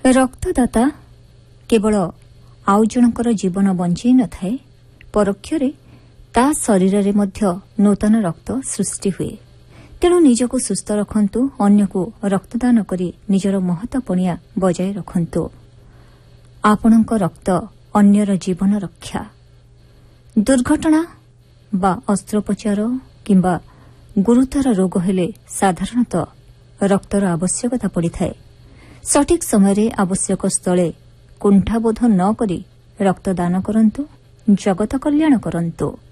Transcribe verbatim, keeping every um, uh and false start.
ରକ୍ତଦାତା କେବଳ ଆଉ ଜଣଙ୍କର ଜୀବନ ବଞ୍ଚାଇ ନ ଥାଏ, ପରୋକ୍ଷରେ ତା ଶରୀରରେ ମଧ୍ୟ ନୂତନ ରକ୍ତ ସୃଷ୍ଟି ହୁଏ। ତେଣୁ ନିଜକୁ ସୁସ୍ଥ ରଖନ୍ତୁ, ଅନ୍ୟକୁ ରକ୍ତଦାନ କରି ନିଜର ମହତ୍ତ୍ୱପଣିଆ ବଜାୟ ରଖନ୍ତୁ। ଆପଣଙ୍କ ରକ୍ତ ଅନ୍ୟର ଜୀବନ ରକ୍ଷା। ଦୁର୍ଘଟଣା ବା ଅସ୍ତ୍ରୋପଚାର କିମ୍ବା ଗୁରୁତର ରୋଗ ହେଲେ ସାଧାରଣତଃ ରକ୍ତର ଆବଶ୍ୟକତା ପଡ଼ିଥାଏ। ସଠିକ୍ ସମୟରେ ଆବଶ୍ୟକ ସ୍ଥଳେ କୁଣ୍ଠାବୋଧ ନ କରି ରକ୍ତଦାନ କରନ୍ତୁ, ଜଗତ କଲ୍ୟାଣ କରନ୍ତୁ।